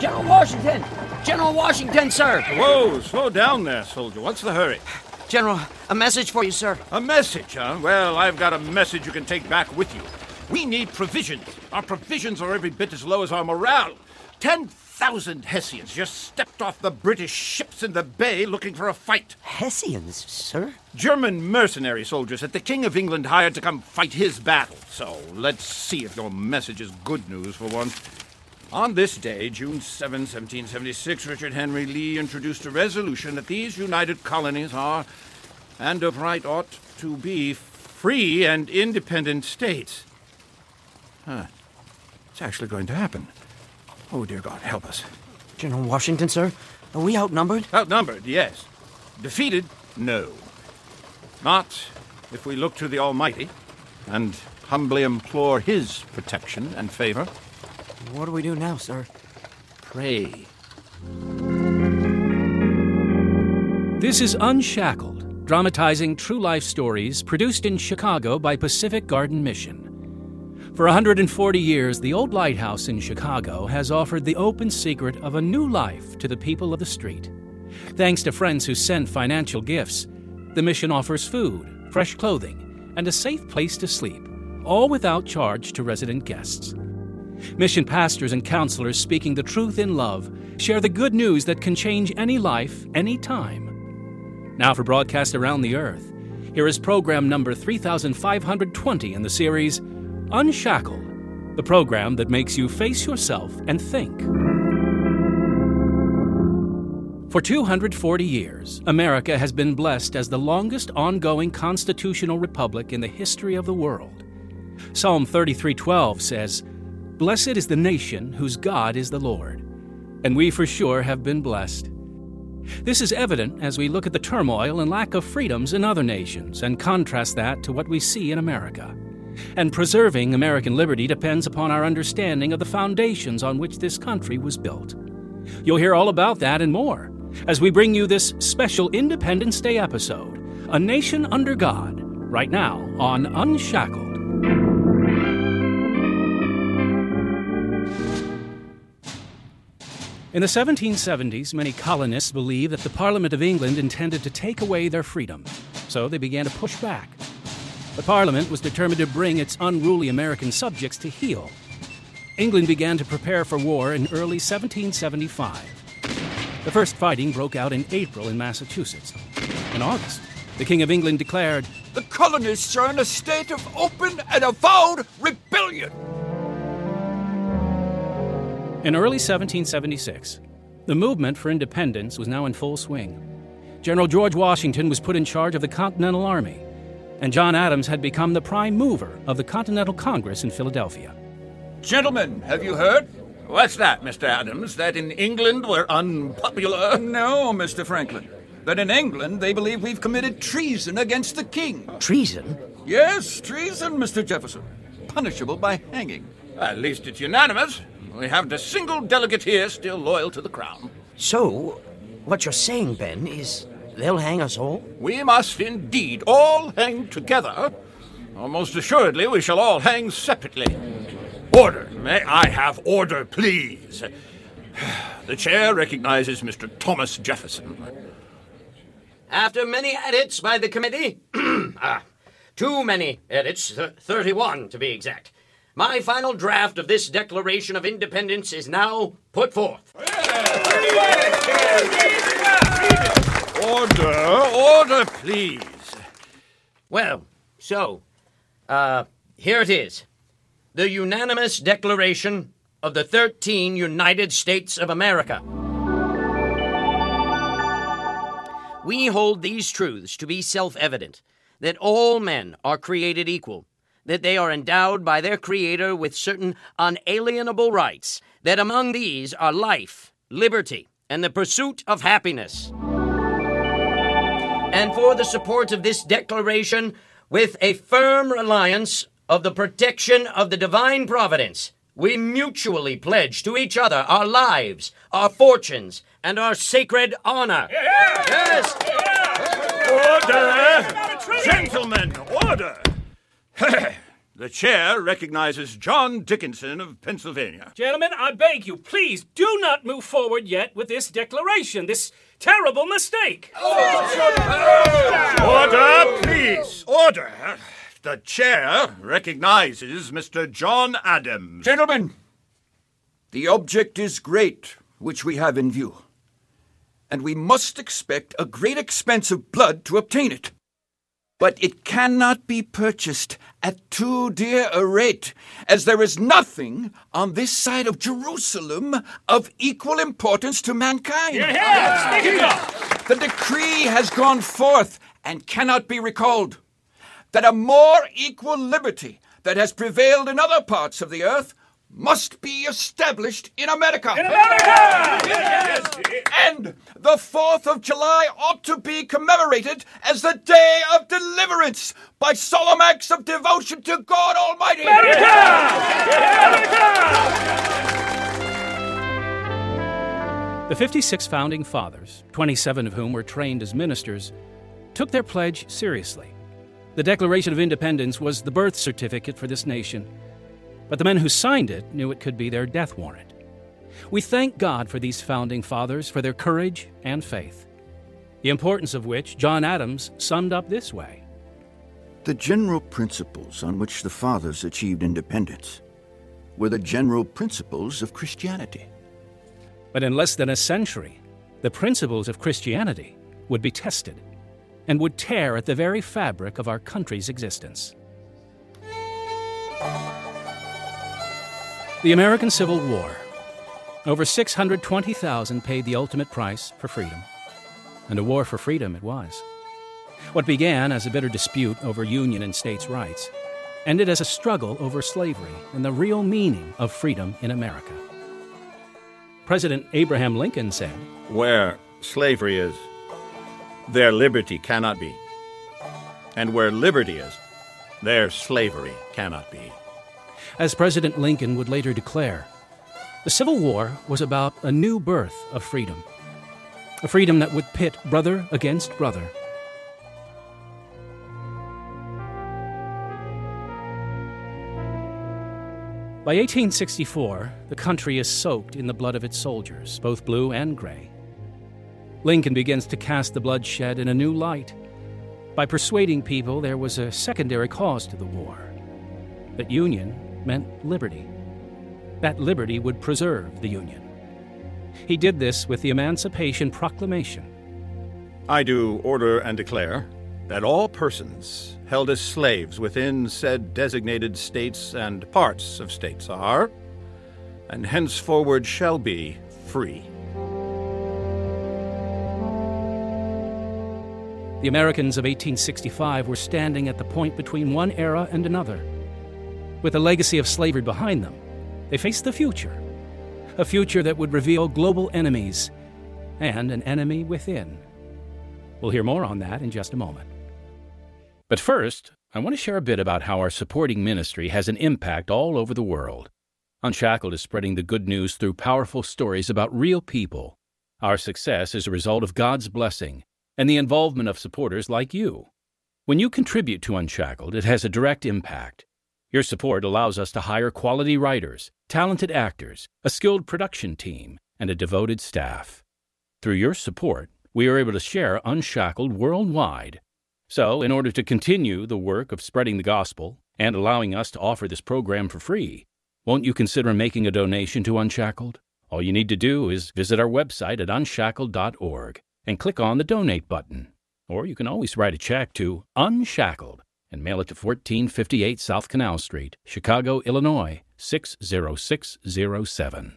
General Washington! General Washington, sir! Whoa, slow down there, soldier. What's the hurry? General, a message for you, sir. A message, huh? Well, I've got a message you can take back with you. We need provisions. Our provisions are every bit as low as our morale. 10,000 Hessians just stepped off the British ships in the bay looking for a fight. Hessians, sir? German mercenary soldiers that the King of England hired to come fight his battle. So let's see if your message is good news for once. On this day, June 7, 1776, Richard Henry Lee introduced a resolution that these united colonies are, and of right ought to be, free and independent states. It's actually going to happen. Oh, dear God, help us. General Washington, sir? Are we outnumbered? Outnumbered, yes. Defeated, no. Not if we look to the Almighty and humbly implore His protection and favor. What do we do now, sir? Pray. This is Unshackled, dramatizing true life stories produced in Chicago by Pacific Garden Mission. For 140 years, the old lighthouse in Chicago has offered the open secret of a new life to the people of the street. Thanks to friends who send financial gifts, the mission offers food, fresh clothing, and a safe place to sleep, all without charge to resident guests. Mission pastors and counselors speaking the truth in love share the good news that can change any life, any time. Now for broadcast around the earth, here is program number 3520 in the series Unshackled, the program that makes you face yourself and think. For 240 years, America has been blessed as the longest ongoing constitutional republic in the history of the world. Psalm 33:12 says, "Blessed is the nation whose God is the Lord." And we for sure have been blessed. This is evident as we look at the turmoil and lack of freedoms in other nations and contrast that to what we see in America. And preserving American liberty depends upon our understanding of the foundations on which this country was built. You'll hear all about that and more as we bring you this special Independence Day episode, A Nation Under God, right now on Unshackled. In the 1770s, many colonists believed that the Parliament of England intended to take away their freedom, so they began to push back. The Parliament was determined to bring its unruly American subjects to heel. England began to prepare for war in early 1775. The first fighting broke out in April in Massachusetts. In August, the King of England declared, "The colonists are in a state of open and avowed rebellion." In early 1776, the movement for independence was now in full swing. General George Washington was put in charge of the Continental Army, and John Adams had become the prime mover of the Continental Congress in Philadelphia. Gentlemen, have you heard? What's that, Mr. Adams? That in England we're unpopular? No, Mr. Franklin. That in England they believe we've committed treason against the king. Treason? Yes, treason, Mr. Jefferson. Punishable by hanging. At least it's unanimous. We haven't a single delegate here still loyal to the crown. So, what you're saying, Ben, is they'll hang us all? We must indeed all hang together. Or most assuredly, we shall all hang separately. Order. May I have order, please? The chair recognizes Mr. Thomas Jefferson. After many edits by the committee, too many edits, 31 to be exact, my final draft of this Declaration of Independence is now put forth. Order, please. Well, so, here it is. The unanimous Declaration of the 13 United States of America. We hold these truths to be self-evident, that all men are created equal, that they are endowed by their Creator with certain unalienable rights, that among these are life, liberty, and the pursuit of happiness. And for the support of this declaration, with a firm reliance of the protection of the divine providence, we mutually pledge to each other our lives, our fortunes, and our sacred honor. Yes! Order! Gentlemen, order! the chair recognizes John Dickinson of Pennsylvania. Gentlemen, I beg you, please do not move forward yet with this declaration, this terrible mistake. Order, please. Order. The chair recognizes Mr. John Adams. Gentlemen, the object is great, which we have in view, and we must expect a great expense of blood to obtain it. But it cannot be purchased at too dear a rate, as there is nothing on this side of Jerusalem of equal importance to mankind. The decree has gone forth and cannot be recalled, that a more equal liberty that has prevailed in other parts of the earth must be established in America. And the 4th of July ought to be commemorated as the Day of Deliverance by solemn acts of devotion to God Almighty. The 56 founding fathers, 27 of whom were trained as ministers, took their pledge seriously. The Declaration of Independence was the birth certificate for this nation, but the men who signed it knew it could be their death warrant. We thank God for these founding fathers, for their courage and faith, the importance of which John Adams summed up this way. The general principles on which the fathers achieved independence were the general principles of Christianity. But in less than a century, the principles of Christianity would be tested and would tear at the very fabric of our country's existence. The American Civil War. Over 620,000 paid the ultimate price for freedom. And a war for freedom it was. What began as a bitter dispute over Union and states' rights ended as a struggle over slavery and the real meaning of freedom in America. President Abraham Lincoln said, Where slavery is, there liberty cannot be. And where liberty is, there slavery cannot be. As President Lincoln would later declare, the Civil War was about a new birth of freedom, a freedom that would pit brother against brother. By 1864, the country is soaked in the blood of its soldiers, both blue and gray. Lincoln begins to cast the bloodshed in a new light by persuading people there was a secondary cause to the war, that union meant liberty. That liberty would preserve the Union. He did this with the Emancipation Proclamation. I do order and declare that all persons held as slaves within said designated states and parts of states are, and henceforward shall be, free. The Americans of 1865 were standing at the point between one era and another. With the legacy of slavery behind them, they faced the future, a future that would reveal global enemies and an enemy within. We'll hear more on that in just a moment. But first, I want to share a bit about how our supporting ministry has an impact all over the world. Unshackled is spreading the good news through powerful stories about real people. Our success is a result of God's blessing and the involvement of supporters like you. When you contribute to Unshackled, it has a direct impact. Your support allows us to hire quality writers, talented actors, a skilled production team, and a devoted staff. Through your support, we are able to share Unshackled worldwide. So, in order to continue the work of spreading the gospel and allowing us to offer this program for free, won't you consider making a donation to Unshackled? All you need to do is visit our website at unshackled.org and click on the Donate button. Or you can always write a check to Unshackled and mail it to 1458 South Canal Street, Chicago, Illinois, 60607.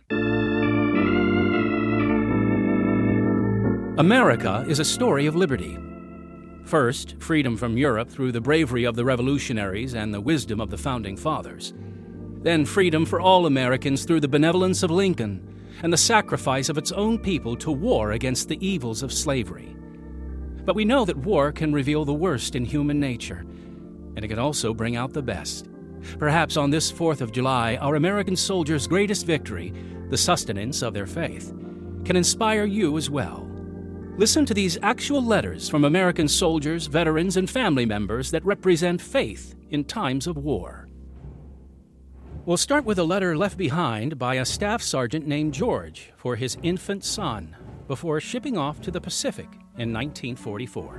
America is a story of liberty. First, freedom from Europe through the bravery of the revolutionaries and the wisdom of the founding fathers. Then freedom for all Americans through the benevolence of Lincoln and the sacrifice of its own people to war against the evils of slavery. But we know that war can reveal the worst in human nature, and it can also bring out the best. Perhaps on this 4th of July, our American soldiers' greatest victory, the sustenance of their faith, can inspire you as well. Listen to these actual letters from American soldiers, veterans, and family members that represent faith in times of war. We'll start with a letter left behind by a staff sergeant named George for his infant son before shipping off to the Pacific in 1944.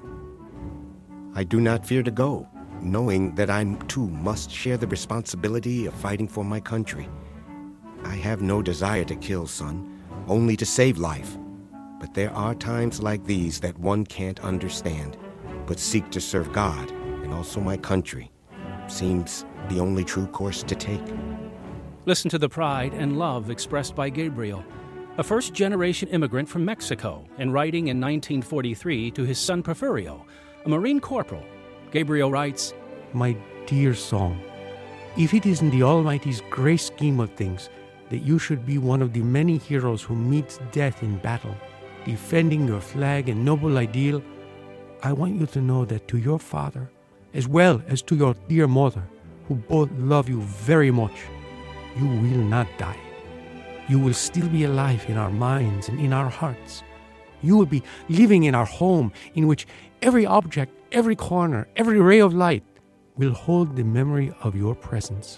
I do not fear to go, knowing that I, too, must share the responsibility of fighting for my country. I have no desire to kill, son, only to save life. But there are times like these that one can't understand, but seek to serve God and also my country. Seems the only true course to take. Listen to the pride and love expressed by Gabriel, a first-generation immigrant from Mexico, and writing in 1943 to his son Porfirio, a Marine corporal. Gabriel writes, My dear son, if it is in the Almighty's great scheme of things that you should be one of the many heroes who meets death in battle, defending your flag and noble ideal, I want you to know that to your father, as well as to your dear mother, who both love you very much, you will not die. You will still be alive in our minds and in our hearts. You will be living in our home in which every object, every corner, every ray of light will hold the memory of your presence.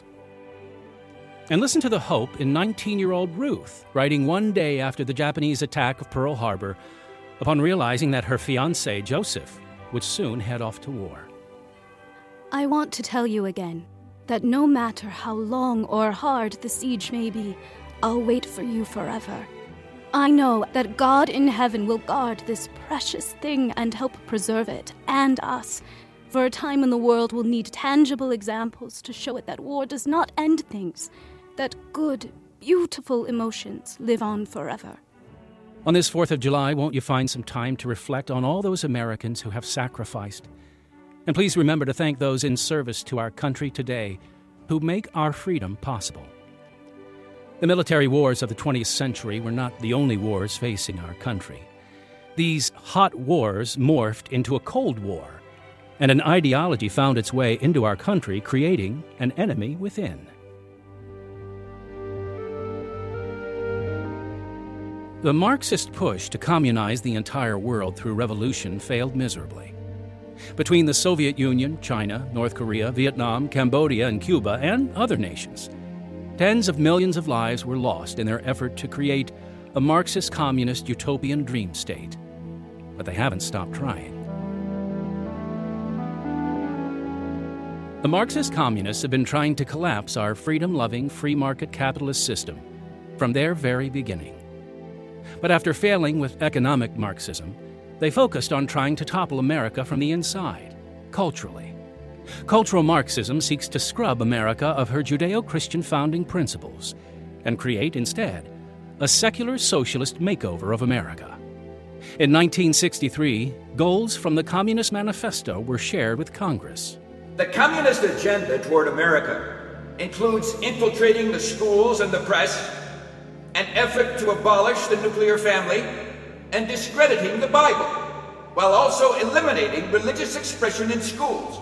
And listen to the hope in 19-year-old Ruth, writing one day after the Japanese attack of Pearl Harbor, upon realizing that her fiancé, Joseph, would soon head off to war. I want to tell you again that no matter how long or hard the siege may be, I'll wait for you forever. I know that God in heaven will guard this precious thing and help preserve it, and us, for a time when the world will need tangible examples to show it that war does not end things, that good, beautiful emotions live on forever. On this 4th of July, won't you find some time to reflect on all those Americans who have sacrificed? And please remember to thank those in service to our country today who make our freedom possible. The military wars of the 20th century were not the only wars facing our country. These hot wars morphed into a Cold War, and an ideology found its way into our country, creating an enemy within. The Marxist push to communize the entire world through revolution failed miserably. Between the Soviet Union, China, North Korea, Vietnam, Cambodia, and Cuba, and other nations, tens of millions of lives were lost in their effort to create a Marxist-communist utopian dream state. But they haven't stopped trying. The Marxist communists have been trying to collapse our freedom-loving, free-market capitalist system from their very beginning. But after failing with economic Marxism, they focused on trying to topple America from the inside, culturally. Cultural Marxism seeks to scrub America of her Judeo-Christian founding principles and create, instead, a secular socialist makeover of America. In 1963, goals from the Communist Manifesto were shared with Congress. The communist agenda toward America includes infiltrating the schools and the press, an effort to abolish the nuclear family, and discrediting the Bible, while also eliminating religious expression in schools.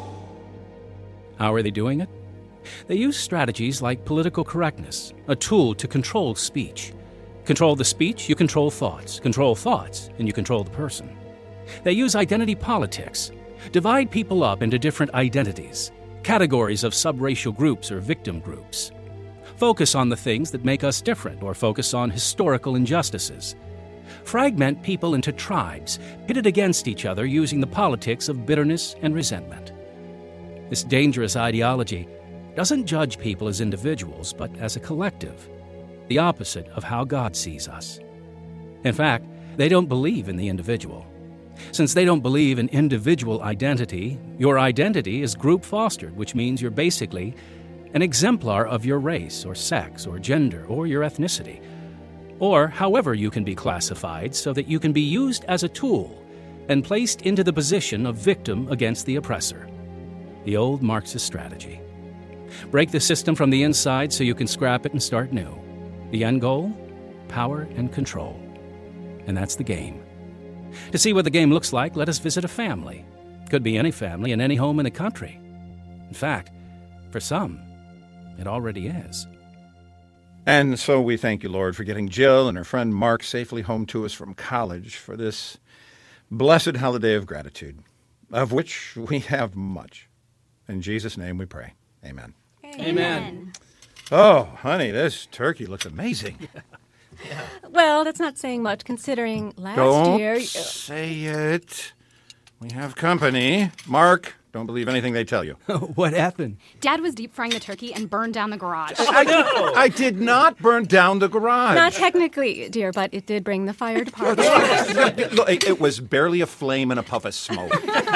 How are they doing it? They use strategies like political correctness, a tool to control speech. Control the speech, you control thoughts, and you control the person. They use identity politics. Divide people up into different identities, categories of subracial groups or victim groups. Focus on the things that make us different, or focus on historical injustices. Fragment people into tribes, pitted against each other using the politics of bitterness and resentment. This dangerous ideology doesn't judge people as individuals, but as a collective, the opposite of how God sees us. In fact, they don't believe in the individual. Since they don't believe in individual identity, your identity is group fostered, which means you're basically an exemplar of your race or sex or gender or your ethnicity, or however you can be classified so that you can be used as a tool and placed into the position of victim against the oppressor. The old Marxist strategy. Break the system from the inside so you can scrap it and start new. The end goal? Power and control. And that's the game. To see what the game looks like, let us visit a family. Could be any family in any home in the country. In fact, for some, it already is. And so we thank you, Lord, for getting Jill and her friend Mark safely home to us from college for this blessed holiday of gratitude, of which we have much. In Jesus' name we pray. Amen. Amen. Oh, honey, this turkey looks amazing. Well, that's not saying much considering last Don't year. say it. We have company. Mark, don't believe anything they tell you. What happened? Dad was deep frying the turkey and burned down the garage. I did not burn down the garage. Not technically, dear, but it did bring the fire department. Look, it was barely a flame and a puff of smoke.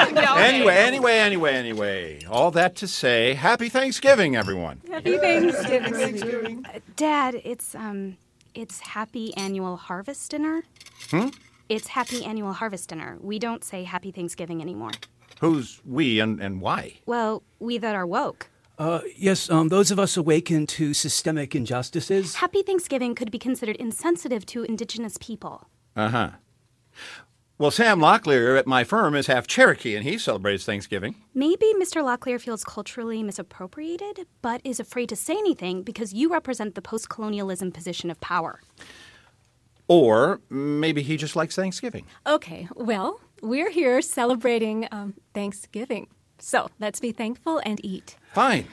Anyway. All that to say, happy Thanksgiving, everyone. Happy Thanksgiving. Dad, it's Happy Annual Harvest Dinner. It's Happy Annual Harvest Dinner. We don't say Happy Thanksgiving anymore. Who's we and why? Well, we that are woke. Yes, those of us awakened to systemic injustices. Happy Thanksgiving could be considered insensitive to indigenous people. Uh-huh. Well, Sam Locklear at my firm is half Cherokee, and he celebrates Thanksgiving. Maybe Mr. Locklear feels culturally misappropriated, but is afraid to say anything because you represent the post-colonialism position of power. Or maybe he just likes Thanksgiving. Okay, well, we're here celebrating Thanksgiving. So let's be thankful and eat. Fine.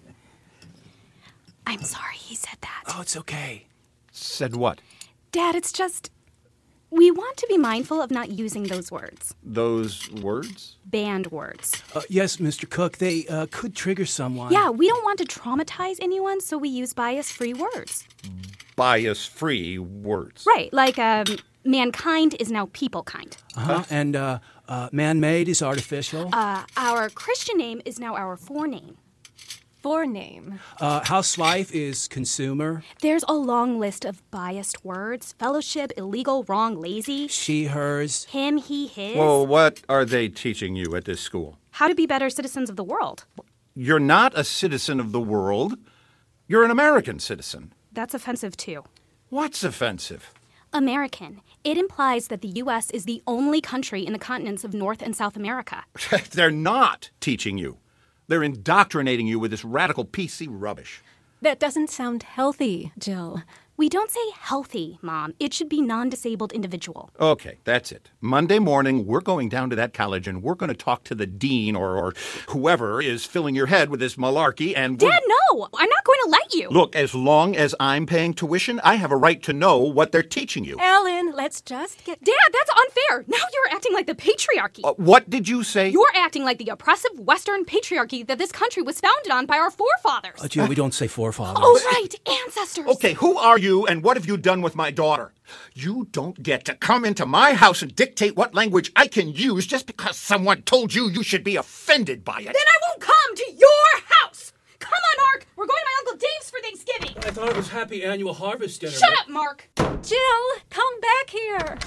I'm sorry he said that. Oh, it's okay. Said what? Dad, it's just... We want to be mindful of not using those words. Those words? Banned words. Yes, Mr. Cook, they could trigger someone. Yeah, we don't want to traumatize anyone, so we use bias-free words. Bias-free words. Right, like mankind is now people kind. And man-made is artificial. Our Christian name is now our forename. Forename. Housewife is consumer. There's a long list of biased words. Fellowship, illegal, wrong, lazy. She, hers. Him, he, his. Well, what are they teaching you at this school? How to be better citizens of the world. You're not a citizen of the world. You're an American citizen. That's offensive, too. What's offensive? American. It implies that the U.S. is the only country in the continents of North and South America. They're not teaching you. They're indoctrinating you with this radical PC rubbish. That doesn't sound healthy, Jill. We don't say healthy, Mom. It should be non-disabled individual. Okay, that's it. Monday morning, we're going down to that college and we're going to talk to the dean or whoever is filling your head with this malarkey and... Dad, no! I'm not going to let you! Look, as long as I'm paying tuition, I have a right to know what they're teaching you. Ellen, let's just get... Dad, that's unfair! Now you're acting like the patriarchy. What did you say? You're acting like the oppressive Western patriarchy that this country was founded on by our forefathers. Jill, we don't say forefathers. Oh, right, ancestors. Okay, who are you and what have you done with my daughter? You don't get to come into my house and dictate what language I can use just because someone told you should be offended by it. Then I won't come to your house! Come on, Mark! We're going to my Uncle Dave's for Thanksgiving! I thought it was Happy Annual Harvest Dinner. Shut up, Mark! Jill, come back here!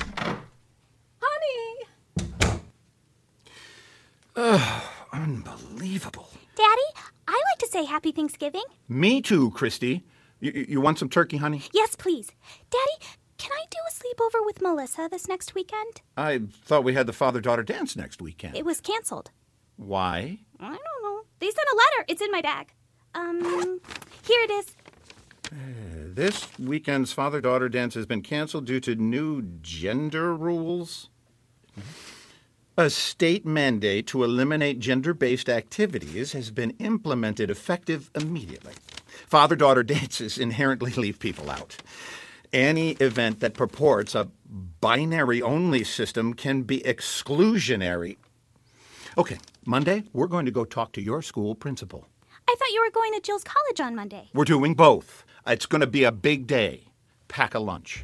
Honey! Unbelievable. Daddy, I like to say Happy Thanksgiving. Me too, Christy. You want some turkey, honey? Yes, please. Daddy, can I do a sleepover with Melissa this next weekend? I thought we had the father-daughter dance next weekend. It was canceled. Why? I don't know. They sent a letter. It's in my bag. Here it is. This weekend's father-daughter dance has been canceled due to new gender rules. A state mandate to eliminate gender-based activities has been implemented effective immediately. Father-daughter dances inherently leave people out. Any event that purports a binary-only system can be exclusionary. Okay, Monday, we're going to go talk to your school principal. I thought you were going to Jill's college on Monday. We're doing both. It's going to be a big day. Pack a lunch.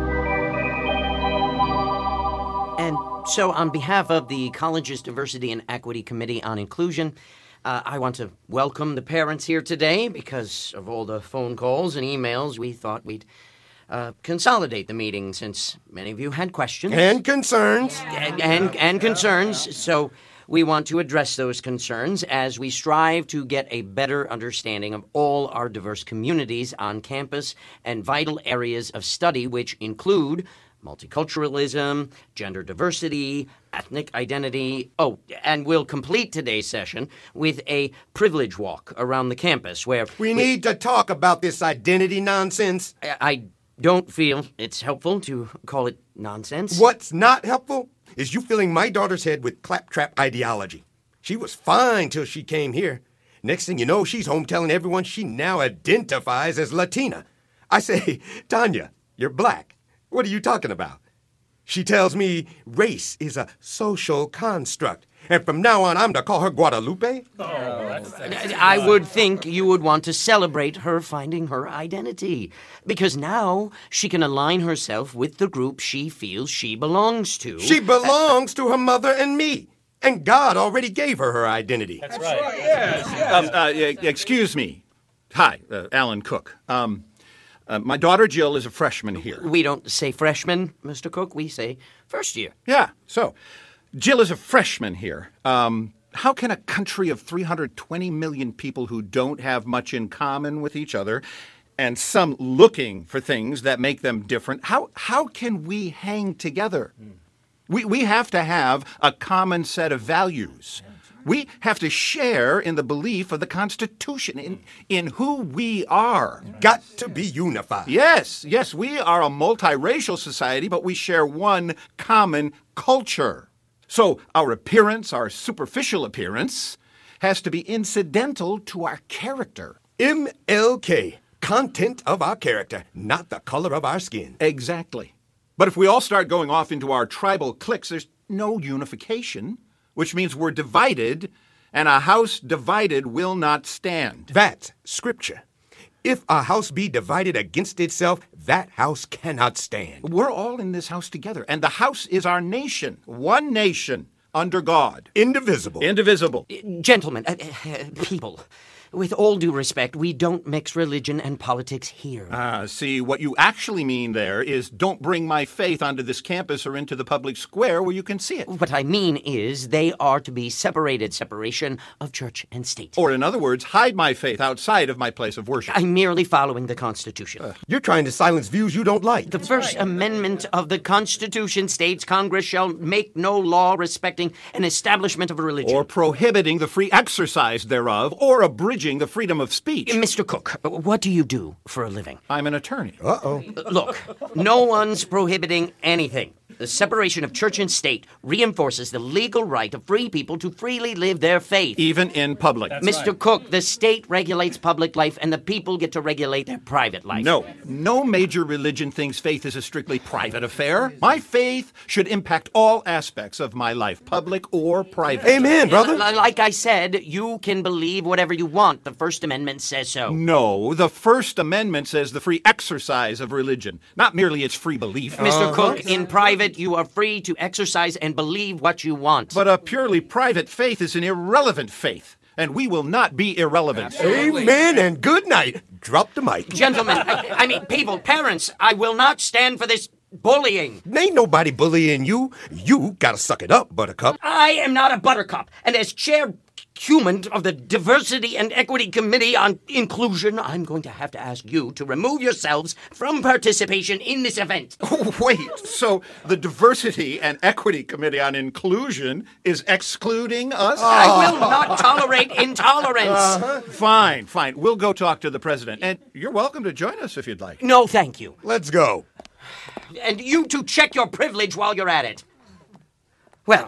And so, on behalf of the college's Diversity and Equity Committee on Inclusion, I want to welcome the parents here today. Because of all the phone calls and emails, we thought we'd consolidate the meeting since many of you had questions. And concerns. And concerns. So we want to address those concerns as we strive to get a better understanding of all our diverse communities on campus and vital areas of study, which include multiculturalism, gender diversity, ethnic identity. Oh, and we'll complete today's session with a privilege walk around the campus where We need to talk about this identity nonsense. I don't feel it's helpful to call it nonsense. What's not helpful is you filling my daughter's head with claptrap ideology. She was fine till she came here. Next thing you know, she's home telling everyone she now identifies as Latina. I say, Tanya, you're black. What are you talking about? She tells me race is a social construct. And from now on, I'm to call her Guadalupe? I would think you would want to celebrate her finding her identity, because now she can align herself with the group she feels she belongs to. She belongs to her mother and me. And God already gave her her identity. That's right. Yes. Excuse me. Hi, Alan Cook. My daughter Jill is a freshman here. We don't say freshman, Mr. Cook. We say first year. Yeah, so Jill is a freshman here. How can a country of 320 million people who don't have much in common with each other, and some looking for things that make them different, how can we hang together? We have to have a common set of values. We have to share in the belief of the Constitution, in who we are. Got to be unified. Yes, we are a multiracial society, but we share one common culture. So our appearance, our superficial appearance, has to be incidental to our character. MLK, content of our character, not the color of our skin. Exactly. But if we all start going off into our tribal cliques, there's no unification, which means we're divided, and a house divided will not stand. That's scripture. If a house be divided against itself, that house cannot stand. We're all in this house together, and the house is our nation. One nation under God. Indivisible. Indivisible. Gentlemen, people, with all due respect, we don't mix religion and politics here. See, what you actually mean there is don't bring my faith onto this campus or into the public square where you can see it. What I mean is they are to be separated, separation of church and state. Or in other words, hide my faith outside of my place of worship. I'm merely following the Constitution. You're trying to silence views you don't like. The First Amendment of the Constitution states Congress shall make no law respecting an establishment of a religion. Or prohibiting the free exercise thereof, or abridging the freedom of speech. Mr. Cook, what do you do for a living? I'm an attorney. Uh-oh. Look, no one's prohibiting anything. The separation of church and state reinforces the legal right of free people to freely live their faith. Even in public. Mr. Cook, the state regulates public life and the people get to regulate their private life. No major religion thinks faith is a strictly private affair. My faith should impact all aspects of my life, public or private. Amen, brother. Like I said, you can believe whatever you want. The First Amendment says so. No, the First Amendment says the free exercise of religion, not merely its free belief. Mr. Cook, in private, you are free to exercise and believe what you want. But a purely private faith is an irrelevant faith, and we will not be irrelevant. Amen and good night. Drop the mic. Gentlemen, I mean, people, parents, I will not stand for this bullying. Ain't nobody bullying you. You gotta suck it up, Buttercup. I am not a buttercup, and as chair human of the Diversity and Equity Committee on Inclusion, I'm going to have to ask you to remove yourselves from participation in this event. Oh, wait, so the Diversity and Equity Committee on Inclusion is excluding us? I will not tolerate intolerance. Fine. We'll go talk to the president, and you're welcome to join us if you'd like. No, thank you. Let's go. And you two check your privilege while you're at it. Well,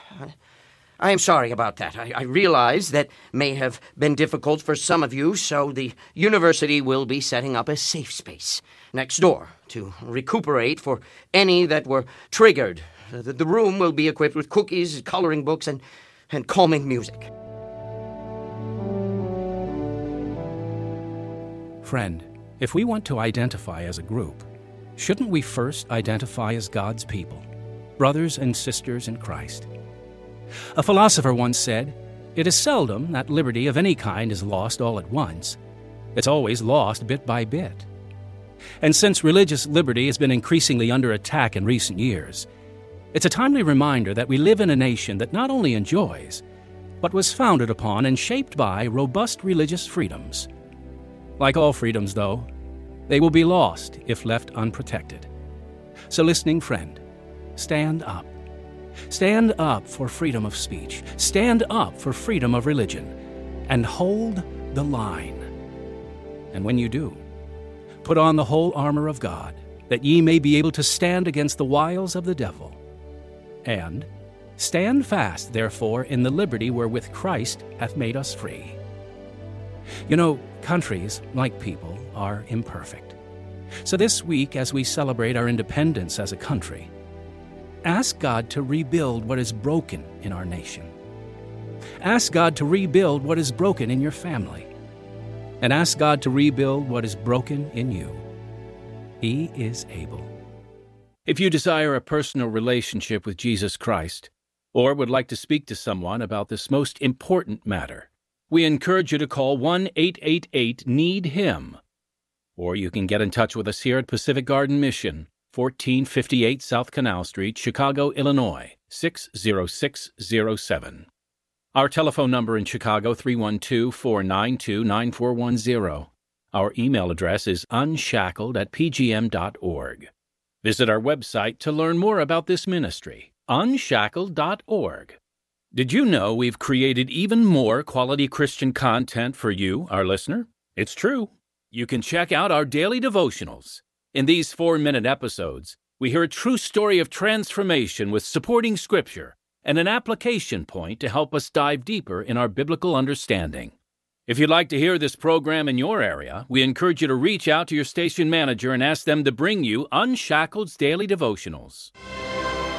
I am sorry about that. I realize that may have been difficult for some of you, so the university will be setting up a safe space next door to recuperate for any that were triggered. The room will be equipped with cookies, coloring books, and calming music. Friend, if we want to identify as a group, shouldn't we first identify as God's people, brothers and sisters in Christ? A philosopher once said, "It is seldom that liberty of any kind is lost all at once. It's always lost bit by bit." And since religious liberty has been increasingly under attack in recent years, it's a timely reminder that we live in a nation that not only enjoys, but was founded upon and shaped by robust religious freedoms. Like all freedoms, though, they will be lost if left unprotected. So listening friend, stand up. Stand up for freedom of speech. Stand up for freedom of religion. And hold the line. And when you do, put on the whole armor of God, that ye may be able to stand against the wiles of the devil. And stand fast, therefore, in the liberty wherewith Christ hath made us free. You know, countries, like people, are imperfect. So this week, as we celebrate our independence as a country, ask God to rebuild what is broken in our nation. Ask God to rebuild what is broken in your family. And ask God to rebuild what is broken in you. He is able. If you desire a personal relationship with Jesus Christ, or would like to speak to someone about this most important matter, we encourage you to call 1-888-NEED-HIM. Or you can get in touch with us here at Pacific Garden Mission, 1458 South Canal Street, Chicago, Illinois, 60607. Our telephone number in Chicago, 312-492-9410. Our email address is unshackled@pgm.org. Visit our website to learn more about this ministry, unshackled.org. Did you know we've created even more quality Christian content for you, our listener? It's true. You can check out our daily devotionals. In these 4-minute episodes, we hear a true story of transformation with supporting scripture and an application point to help us dive deeper in our biblical understanding. If you'd like to hear this program in your area, we encourage you to reach out to your station manager and ask them to bring you Unshackled's Daily Devotionals.